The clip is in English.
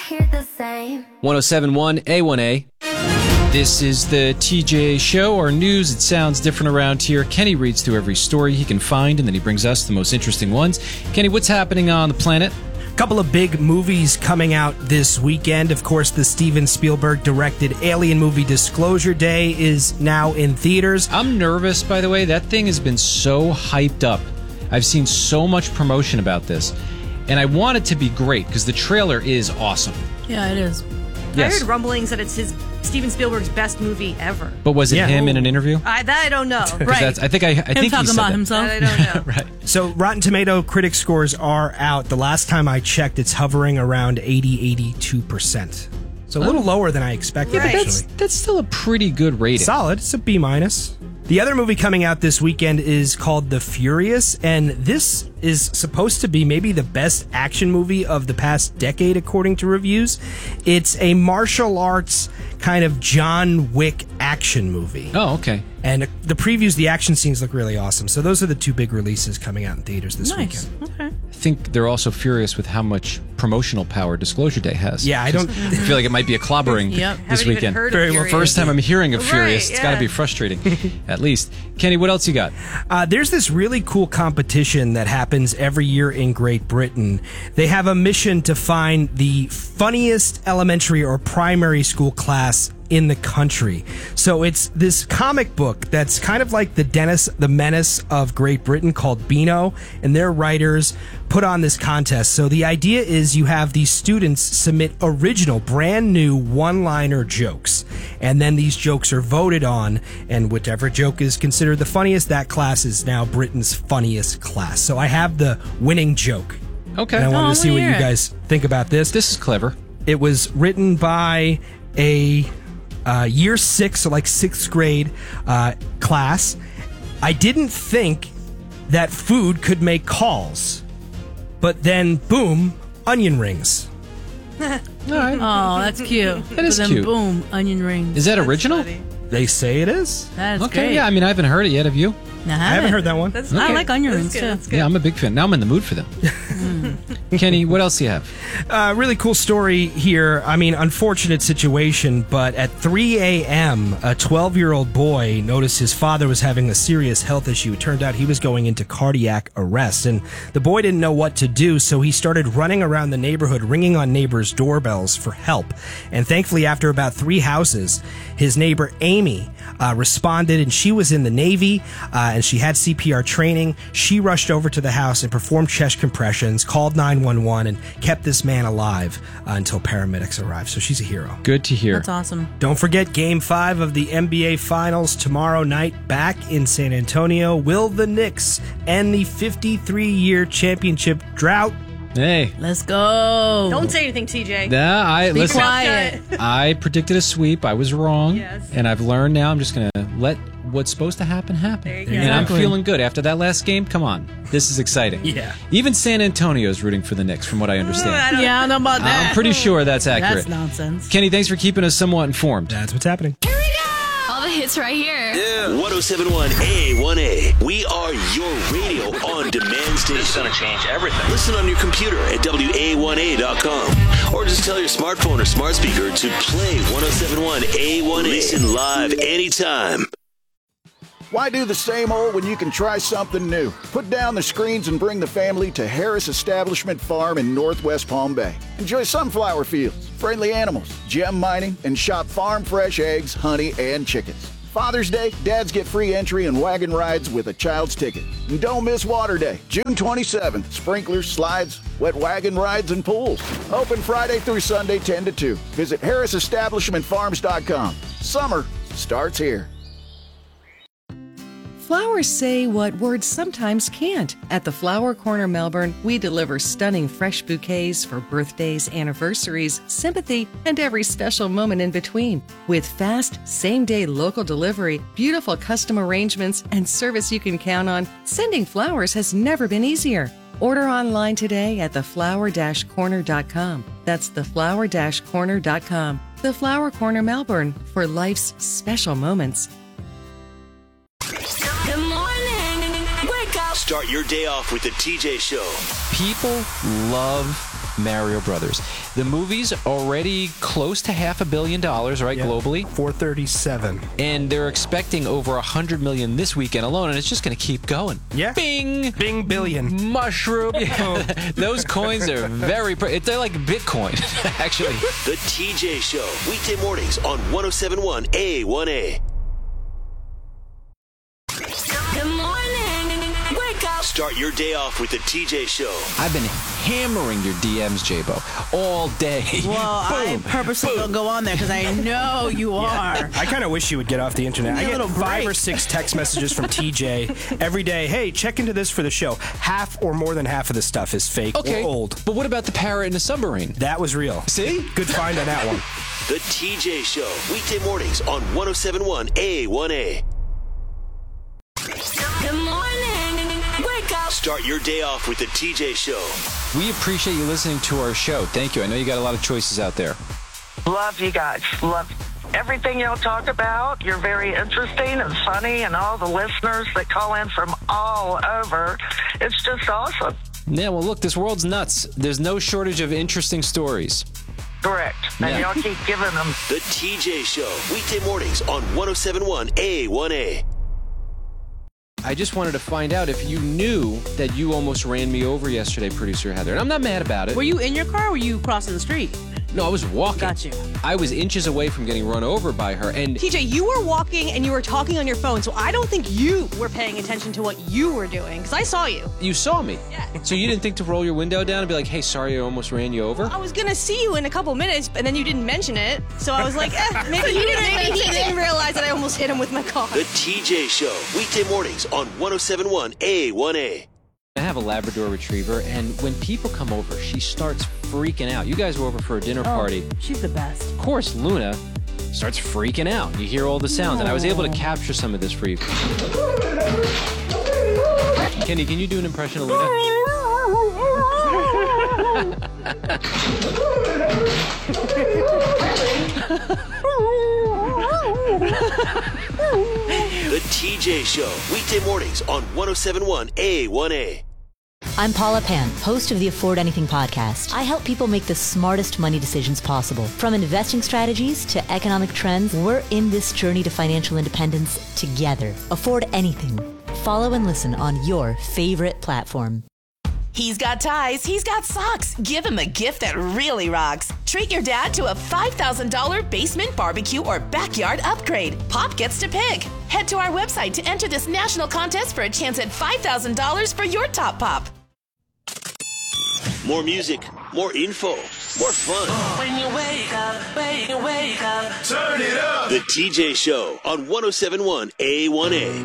hear the same. 107.1 A1A. This is the TJ Show, our news. It sounds different around here. Kenny reads through every story he can find, and then he brings us the most interesting ones. Kenny, what's happening on the planet? Couple of big movies coming out this weekend. Of course, the Steven Spielberg-directed Alien movie Disclosure Day is now in theaters. I'm nervous, by the way. That thing has been so hyped up. I've seen so much promotion about this, and I want it to be great because the trailer is awesome. Yeah, it is. Yes. I heard rumblings that it's Steven Spielberg's best movie ever. But was it him in an interview? That I don't know. Right. I think Him he talking said about that. himself. That I don't know. Right. So Rotten Tomato critic scores are out. The last time I checked, it's hovering around 82%. So a little lower than I expected, Right. actually. That's still a pretty good rating. Solid. It's a B-. The other movie coming out this weekend is called The Furious, and this is supposed to be maybe the best action movie of the past decade, according to reviews. It's a martial arts kind of John Wick action movie. Oh, okay. And the previews, the action scenes look really awesome. So those are the two big releases coming out in theaters this Nice. weekend. Okay. I think they're also furious with how much promotional power Disclosure Day has. Yeah, I don't... I feel like it might be a clobbering Yep. this Haven't even weekend. heard of Very well. Furious. First time I'm hearing of Furious. Right, It's got to yeah. be frustrating, at least. Kenny, what else you got? There's this really cool competition that happens every year in Great Britain. They have a mission to find the funniest elementary or primary school class in the country. So it's this comic book that's kind of like the Menace of Great Britain called Beano, and their writers put on this contest. So the idea is you have these students submit original, brand new one-liner jokes, and then these jokes are voted on, and whichever joke is considered the funniest, that class is now Britain's funniest class. So I have the winning joke. Okay. And I wanted to see what you hear it. guys think about this. This is clever. It was written by a year 6, so like 6th grade class. I didn't think that food could make calls, but then boom, onion rings. All right. Oh, that's cute. That is But then cute. boom, onion rings. Is that original? Funny. They say it is. That's Okay, great. yeah, I mean, I haven't heard it yet. Have you? I I haven't heard that one. That's I good. like onion That's rings, good. too. That's good. Yeah, I'm a big fan. Now I'm in the mood for them. Kenny, what else do you have? Really cool story here. I mean, unfortunate situation, but at 3 a.m., a 12-year-old boy noticed his father was having a serious health issue. It turned out he was going into cardiac arrest, and the boy didn't know what to do, so he started running around the neighborhood, ringing on neighbors' doorbells for help. And thankfully, after about 3 houses, his neighbor Amy responded, and she was in the Navy, and she had CPR training. She rushed over to the house and performed chest compressions, called 911, and kept this man alive until paramedics arrived. So she's a hero. Good to hear. That's awesome. Don't forget Game 5 of the NBA Finals tomorrow night back in San Antonio. Will the Knicks end the 53-year championship drought? Hey. Let's go. Don't say anything, TJ. Nah, Be listen. quiet. I predicted a sweep. I was wrong. Yes. And I've learned now I'm just going to let what's supposed to happen happen. There you go. And I'm Exactly. feeling good. After that last game, come on. This is exciting. Yeah. Even San Antonio is rooting for the Knicks, from what I understand. Yeah, I don't know about that. I'm pretty sure that's accurate. That's nonsense. Kenny, thanks for keeping us somewhat informed. That's what's happening. All the hits right here. 1071 A1A. We are your radio on demand station. It's going to change everything. Listen on your computer at WA1A.com. Or just tell your smartphone or smart speaker to play 1071 A1A. Listen live anytime. Why do the same old when you can try something new? Put down the screens and bring the family to Harris Establishment Farm in Northwest Palm Bay. Enjoy sunflower fields, friendly animals, gem mining, and shop farm fresh eggs, honey, and chickens. Father's Day, dads get free entry and wagon rides with a child's ticket. And don't miss Water Day, June 27th. Sprinklers, slides, wet wagon rides, and pools. Open Friday through Sunday, 10 to 2. Visit HarrisEstablishmentFarms.com. Summer starts here. Flowers say what words sometimes can't. At the Flower Corner Melbourne, we deliver stunning fresh bouquets for birthdays, anniversaries, sympathy, and every special moment in between. With fast, same-day local delivery, beautiful custom arrangements, and service you can count on, sending flowers has never been easier. Order online today at theflower-corner.com. That's theflower-corner.com. The Flower Corner Melbourne, for life's special moments. Good morning. Wake up. Start your day off with the TJ Show. People love Mario Brothers. The movie's already close to $500 million, right, globally? 437. And they're expecting over 100 million this weekend alone, and it's just going to keep going. Yeah. Bing! Bing billion. Mushroom. Those coins are they're like Bitcoin, actually. The TJ Show, weekday mornings on 107.1 A1A. Good morning. Wake up. Start your day off with the TJ Show. I've been hammering your DMs, J-Bo, all day. Well, I purposely don't go on there because I know you are. I kind of wish you would get off the internet. I get 5 or 6 text messages from TJ every day. Hey, check into this for the show. Half or more than half of the stuff is fake or old. But what about the parrot in the submarine? That was real. See? Good find on that one. The TJ Show, weekday mornings on 107.1 A1A. Good morning. Wake up. Start your day off with the TJ Show. We appreciate you listening to our show. Thank you. I know you got a lot of choices out there. Love you guys. Love everything y'all talk about. You're very interesting and funny, and all the listeners that call in from all over. It's just awesome. Yeah, well, look, this world's nuts. There's no shortage of interesting stories. Correct. And y'all keep giving them. The TJ Show, weekday mornings on 107.1 A1A. I just wanted to find out if you knew that you almost ran me over yesterday, producer Heather. And I'm not mad about it. Were you in your car or were you crossing the street? No, I was walking. Got you. I was inches away from getting run over by her. And TJ, you were walking and you were talking on your phone, so I don't think you were paying attention to what you were doing, because I saw you. you saw me. Yeah. So you didn't think to roll your window down and be like, hey, sorry, I almost ran you over? I was gonna see you in a couple minutes, and then you didn't mention it, so I was like, maybe he didn't realize that I almost hit him with my car. The TJ Show, weekday mornings on 107.1 A1A. I have a Labrador Retriever, and when people come over, she starts freaking out. You guys were over for a dinner party. She's the best. Of course, Luna starts freaking out. You hear all the sounds, and I was able to capture some of this for you. Kenny, can you do an impression of Luna? The TJ Show, weekday mornings on 107.1 A1A. I'm Paula Pan, host of the Afford Anything podcast. I help people make the smartest money decisions possible. From investing strategies to economic trends, we're in this journey to financial independence together. Afford Anything. Follow and listen on your favorite platform. He's got ties, he's got socks. Give him a gift that really rocks. Treat your dad to a $5,000 basement barbecue or backyard upgrade. Pop gets to pick. Head to our website to enter this national contest for a chance at $5,000 for your top pop. More music, more info, more fun. When you wake up, turn it up. The TJ Show on 107.1 A1A.